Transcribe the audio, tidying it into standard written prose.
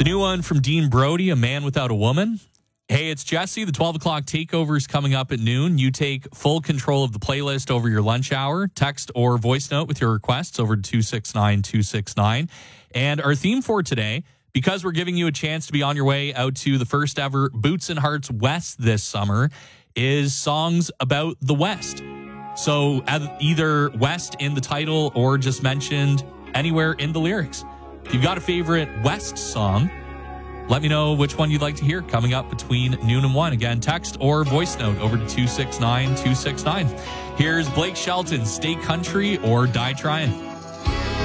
The new one from Dean Brody, A Man Without a Woman. Hey, it's Jesse. The 12 o'clock takeover is coming up at noon. You take full control of the playlist over your lunch hour. Text or voice note with your requests over to 269-269. And our theme for today, because we're giving you a chance to be on your way out to the first ever Boots and Hearts West this summer, is songs about the West. So either West in the title or just mentioned anywhere in the lyrics. If you've got a favorite West song, let me know which one you'd like to hear coming up between noon and 1. Again, text or voice note over to 269-269. Here's Blake Shelton, Stay Country or Die Trying.